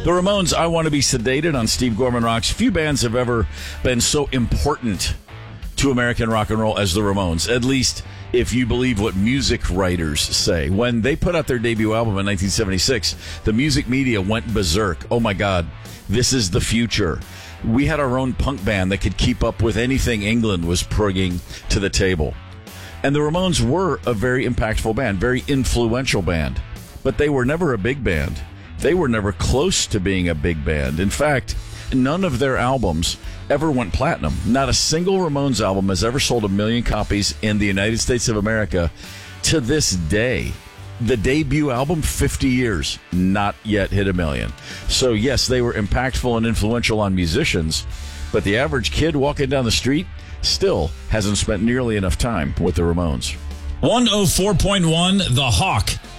The Ramones, I Want to Be Sedated on Steve Gorman Rocks. Few bands have ever been so important to American rock and roll as the Ramones, at least if you believe what music writers say. When they put out their debut album in 1976, the music media went berserk. Oh my God, this is the future. We had our own punk band that could keep up with anything England was bringing to the table. And the Ramones were a very impactful band, very influential band, but they were never a big band. They were never close to being a big band. In fact, none of their albums ever went platinum. Not a single Ramones album has ever sold 1 million copies in the United States of America to this day. The debut album, 50 years, not yet hit 1 million. So yes, they were impactful and influential on musicians, but the average kid walking down the street still hasn't spent nearly enough time with the Ramones. 104.1 The Hawk